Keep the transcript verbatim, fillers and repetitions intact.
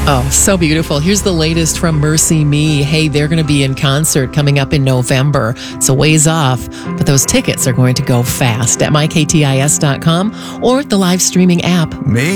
Oh, so beautiful. Here's the latest from Mercy Me. Hey, they're going to be in concert coming up in November. It's a ways off, but those tickets are going to go fast at my k t i s dot com or the live streaming app. Me.